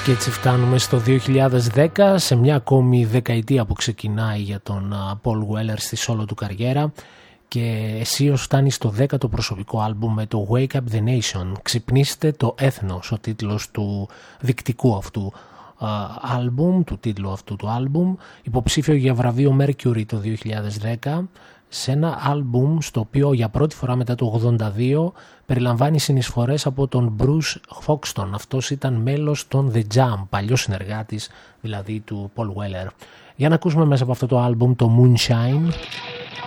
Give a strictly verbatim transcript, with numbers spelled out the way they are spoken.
Και έτσι φτάνουμε στο δύο χιλιάδες δέκα, σε μια ακόμη δεκαετία που ξεκινάει για τον Paul Weller στη solo του καριέρα, και αισίως φτάνει στο δέκατο προσωπικό άλμπουμ με το Wake Up the Nation. Ξυπνήστε το έθνος, ο τίτλος του δεικτικού αυτού άλμπουμ, του τίτλου αυτού του άλμπουμ, υποψήφιο για βραβείο Mercury το δύο χιλιάδες δέκα, σε ένα άλμπουμ στο οποίο για πρώτη φορά μετά το ογδόντα δύο περιλαμβάνει συνεισφορές από τον Bruce Foxton. Αυτός ήταν μέλος των The Jam, παλιός συνεργάτης δηλαδή του Paul Weller. Για να ακούσουμε μέσα από αυτό το άλμπουμ το Moonshine.